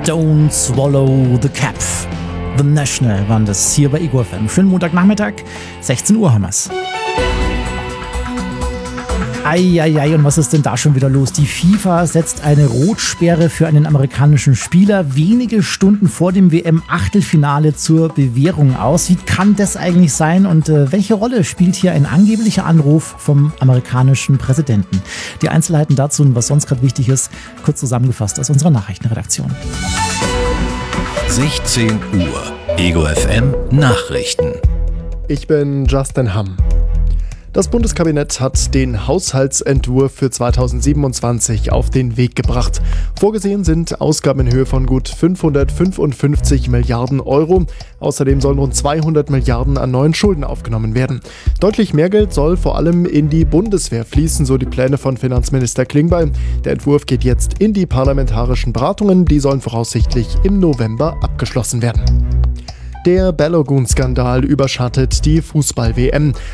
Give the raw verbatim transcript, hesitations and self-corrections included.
Don't Swallow the Cap. The National waren das hier bei Ego F M. Schönen Montagnachmittag, sechzehn Uhr haben wir's. Eieiei, und was ist denn da schon wieder los? Die FIFA setzt eine Rotsperre für einen amerikanischen Spieler wenige Stunden vor dem W M-Achtelfinale zur Bewährung aus. Wie kann das eigentlich sein und äh, welche Rolle spielt hier ein angeblicher Anruf vom amerikanischen Präsidenten? Die Einzelheiten dazu und was sonst gerade wichtig ist, kurz zusammengefasst aus unserer Nachrichtenredaktion. sechzehn Uhr, Ego F M Nachrichten. Ich bin Justin Hamm. Das Bundeskabinett hat den Haushaltsentwurf für zweitausendsiebenundzwanzig auf den Weg gebracht. Vorgesehen sind Ausgaben in Höhe von gut fünfhundertfünfundfünfzig Milliarden Euro. Außerdem sollen rund zweihundert Milliarden an neuen Schulden aufgenommen werden. Deutlich mehr Geld soll vor allem in die Bundeswehr fließen, so die Pläne von Finanzminister Klingbeil. Der Entwurf geht jetzt in die parlamentarischen Beratungen. Die sollen voraussichtlich im November abgeschlossen werden. Der Balogun-Skandal überschattet die Fußball-W M.